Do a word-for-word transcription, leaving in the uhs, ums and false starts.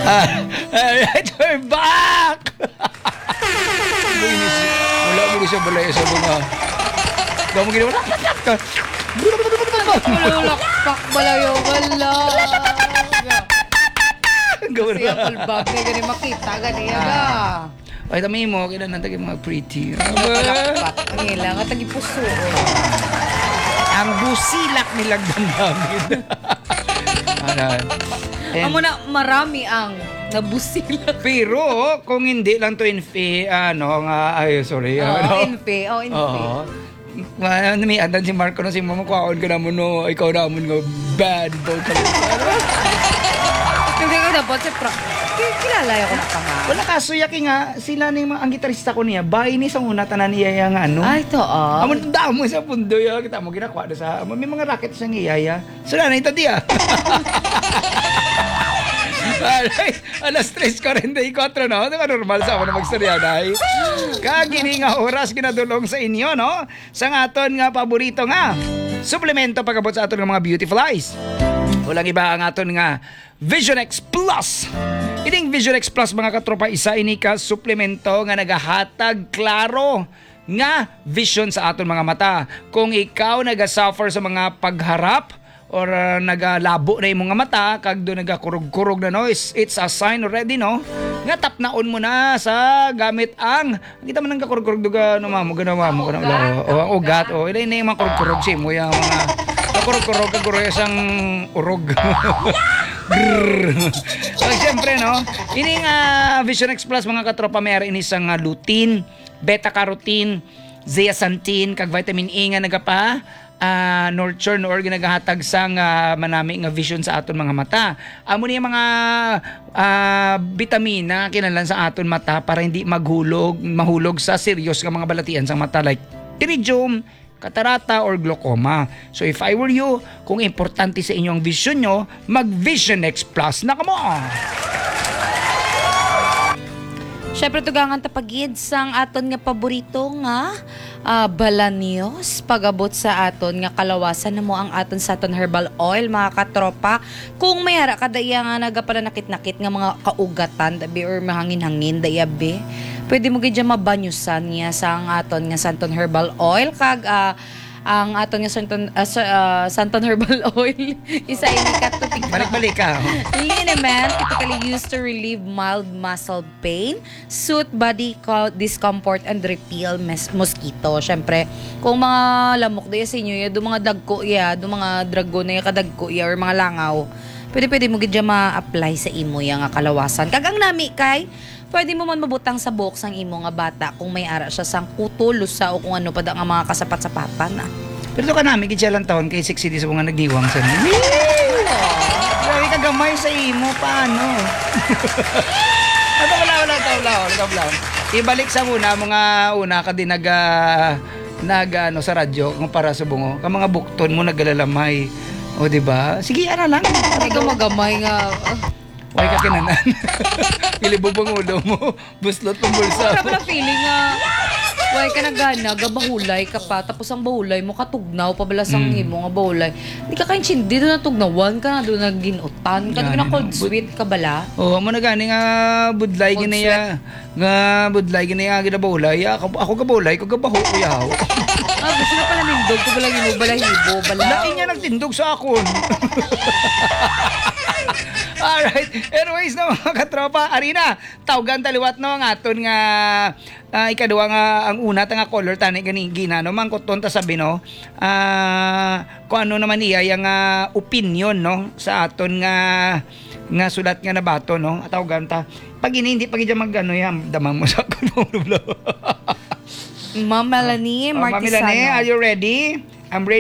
Ah, alright, we're back! Wala mo siya balay sa mga... Ikaw mo ginawa, lakak ka! Lakpak balayo, wala. Gawin Siya pulbag na gani makita, gani aga. Ay, tami mo, kailan nantagin mga pretty. Lakpak, ang ilang, at puso. Ang busilak nilang damdamin. Ano? Amo na marami ang nabusilak. Pero, kung hindi lang to in fee, ano, nga, ay, sorry. Oo, ano? infe, oh, infe. Oo. Ano, may andan si Marco na si Mama, kuhaon ka naman, no, ikaw naman nga, bad vocal. Hindi ko dapat si Pra. Kilala ko na pa nga. Wala kaso, yaki nga, sila ni ang gitarista ko niya, bahay ni sa una, tanan niya yung ano. Ay, to, oh. Amo damo sa pundo ya, kita mo ginakuha na sa, may mga racket siyang iyaya. So na, ito diya. Alright, alas tres forty y cuatro, no? Di ba normal sa ako na magstorya na eh? Kagini nga oras ginadulong sa inyo, no? Sa aton nga paborito nga, suplemento pagabot sa aton nga mga beautiful eyes. Walang iba ang aton nga Vision X Plus. Ining Vision X Plus mga katropa, isa ini ka suplemento nga nagahatag klaro nga vision sa aton mga mata. Kung ikaw nagasuffer sa mga pagharap or uh, nagalabo na imong nga mata kag do nagakurog-kurog na, no, it's, it's a sign already, no, nga tapnaon mo na sa gamit ang kita man nga kurog-kurog duga no mamo ganawa mo kana o ang ugat o ilay na yung mga kurog-kurog si mo yung mga kurog-kurog kag guro sang urog. So siyempre, no, ini nga Vision X Plus mga katropa, mayroon ini sang uh, lutein, beta-carotene, zeaxanthin kag vitamin E nga nagapa uh, nurture or ginagahatag sang uh, manami nga vision sa aton mga mata. Amo ni mga uh, bitamina kinahanglan sa aton mata para hindi maghulog mahulog sa serious nga mga balatian sa mata like pterygium, katarata or glaucoma. So if I were you, kung importante sa inyong vision nyo, mag Vision X Plus na kamo. Siyempre, tugangan tapagid sang aton nga paborito nga uh, balanios pagabot sa aton nga kalawasan na mo ang aton sa aton herbal oil mga katropa. Kung may hara kada iya nga nagapanakit-nakit nga mga kaugatan dabi or mahangin-hangin daya be, pwede mo gid mabanyusan niya sa ang aton nga santon herbal oil kag uh, ang aton nga santon uh, uh, santon herbal oil isa ini katupik Balik-balik ka. liniment typically used to relieve mild muscle pain, soothe body co- discomfort and repel mes- mosquito. Syempre kung mga lamok daya sa inyo ya do mga dagko ya do mga dragon na ya kadagko ya or mga langaw, pwede pwede mo gid ma-apply sa imo ya nga kalawasan kag ang nami kay pwede mo man mabutang sa box ang imo nga bata kung may ara siya sang kutulo sa o kung ano pa da nga mga kasapat-sapatan na. Pero ka namin gid lang taon kay six city sa mga nagdiwang sa ni. Grabe ka gamay sa imo paano? Ato wala wala taw wala wala wala. Ibalik sa muna mga una ka din nag uh, nag ano sa radyo kung para sa bungo. Ka mga bukton mo nagalalamay. O di ba? Sige ana lang. Ay ka magamay nga. Uh, Why ka kinanan? Pilibog ang ulo mo. Buslot ng bulsa Parang mo. na feeling nga. Why ka nagana, gabahulay ka pa, tapos ang bahulay mo katugnaw, pabalas ang Mm. imo nga bahulay. Hindi ka kain chindi, doon natugnawan ka na, doon naginutan ka, doon Gani na cold na. sweet ka bala. Oo, mo na gani nga budlay Cold ginaya. Nga budlay ginaya ginabulay. Ako ako gabulay, ko gabaho ko yaw. Ah, gusto na pala mindog ko bala mo, balahibo, bala. Lain niya nagtindog sa akon. Alright. Anyways na mga katropa, arina, tawgan taliwat no ang aton nga uh, ikaduwa nga ang una ta nga color tani gani gina no mangkoton ta sabi no. Ah, kung ano naman iya yang uh, opinion no sa aton nga nga sulat nga nabato no. Tawgan ta. Pag ini hindi pag magano yan, damang mo sa kuno. Ma'am Melanie Oh, Ma'am Melanie, Martisano. are you ready? I'm ready.